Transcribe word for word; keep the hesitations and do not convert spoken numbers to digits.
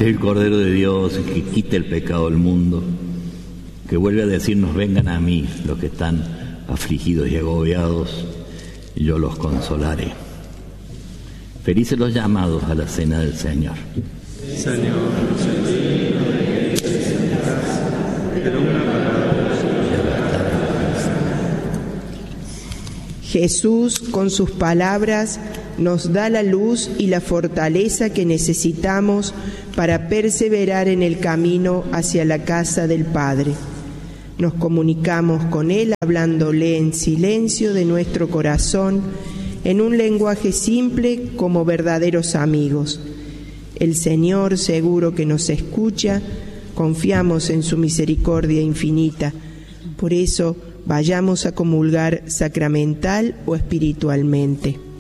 Este es el Cordero de Dios que quita el pecado del mundo, que vuelve a decirnos: vengan a mí los que están afligidos y agobiados, y yo los consolaré. Felices los llamados a la cena del Señor. Señor, pero una palabra. Jesús, con sus palabras, nos da la luz y la fortaleza que necesitamos para perseverar en el camino hacia la casa del Padre. Nos comunicamos con Él hablándole en silencio de nuestro corazón, en un lenguaje simple como verdaderos amigos. El Señor seguro que nos escucha, confiamos en su misericordia infinita. Por eso, vayamos a comulgar sacramental o espiritualmente.